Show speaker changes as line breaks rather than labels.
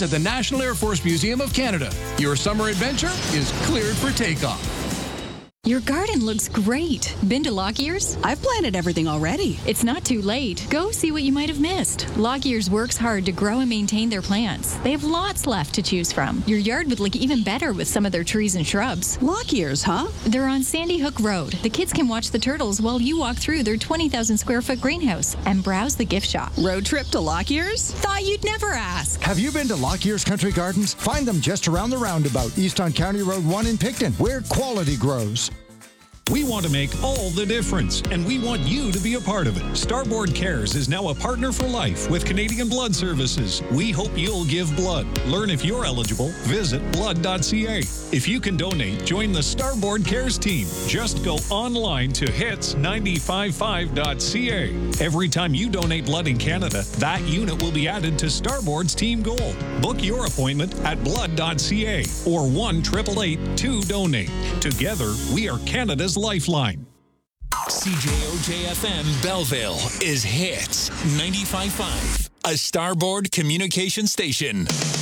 arrives at the National Air Force Museum of Canada. Your summer adventure is cleared for takeoff.
Your garden looks great. Been to Lockyear's?
I've planted everything already.
It's not too late. Go see what you might have missed. Lockyear's works hard to grow and maintain their plants. They have lots left to choose from. Your yard would look even better with some of their trees and shrubs.
Lockyear's, huh?
They're on Sandy Hook Road. The kids can watch the turtles while you walk through their 20,000 square foot greenhouse and browse the gift shop.
Road trip to Lockyear's?
Thought you'd never ask.
Have you been to Lockyear's Country Gardens? Find them just around the roundabout, east on County Road 1 in Picton, where quality grows.
We want to make all the difference, and we want you to be a part of it. Starboard Cares is now a partner for life with Canadian Blood Services. We hope you'll give blood. Learn if you're eligible. Visit blood.ca. If you can donate, join the Starboard Cares team. Just go online to hits955.ca. Every time you donate blood in Canada, that unit will be added to Starboard's team goal. Book your appointment at blood.ca or 1-888-2-DONATE. Together, we are Canada's lifeline.
CJOJ-FM Belleville is Hits 95.5, a Starboard communication station.